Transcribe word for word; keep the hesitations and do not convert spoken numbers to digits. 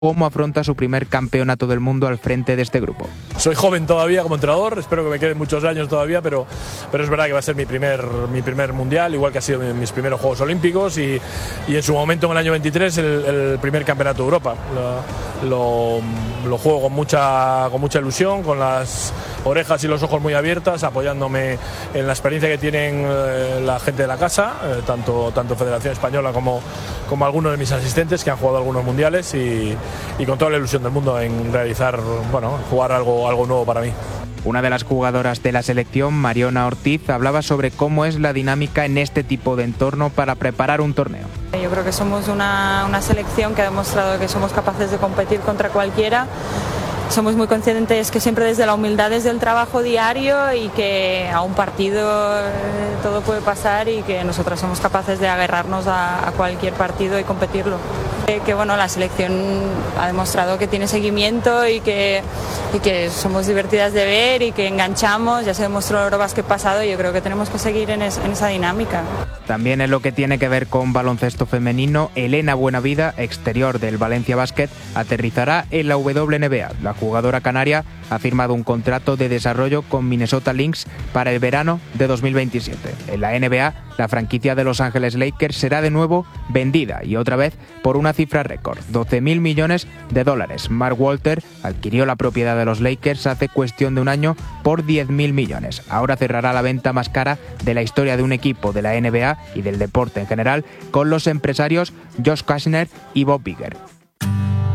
cómo afronta su primer campeonato del mundo al frente de este grupo. Soy joven todavía como entrenador, espero que me queden muchos años todavía, pero, pero es verdad que va a ser mi primer, mi primer mundial, igual que ha sido mis primeros Juegos Olímpicos y, y en su momento en el año veintitrés el, el primer campeonato de Europa. Lo, lo, lo juego con mucha, con mucha ilusión, con las orejas y los ojos muy abiertas, apoyándome en la experiencia que tienen eh, la gente de la casa, eh, tanto, tanto Federación Española como, como algunos de mis asistentes que han jugado algunos mundiales y, y con toda la ilusión del mundo en realizar, bueno, jugar algo, algo nuevo para mí. Una de las jugadoras de la selección, Mariona Ortiz, hablaba sobre cómo es la dinámica en este tipo de entorno para preparar un torneo. Yo creo que somos una, una selección que ha demostrado que somos capaces de competir contra cualquiera. Somos muy conscientes que siempre desde la humildad, desde el trabajo diario y que a un partido eh, todo puede pasar y que nosotras somos capaces de agarrarnos a, a cualquier partido y competirlo. Eh, que bueno, la selección ha demostrado que tiene seguimiento y que, y que somos divertidas de ver y que enganchamos, ya se demostró el Eurobasket pasado y yo creo que tenemos que seguir en, es, en esa dinámica. También en lo que tiene que ver con baloncesto femenino, Elena Buenavida, exterior del Valencia Basket, aterrizará en la W N B A. La jugadora canaria ha firmado un contrato de desarrollo con Minnesota Lynx para el verano de dos mil veintisiete. En la N B A, la franquicia de Los Ángeles Lakers será de nuevo vendida y otra vez por una cifra récord, doce mil millones de dólares. Mark Walter adquirió la propiedad de los Lakers hace cuestión de un año por diez mil millones. Ahora cerrará la venta más cara de la historia de un equipo de la N B A y del deporte en general con los empresarios Josh Kastner y Bob Iger.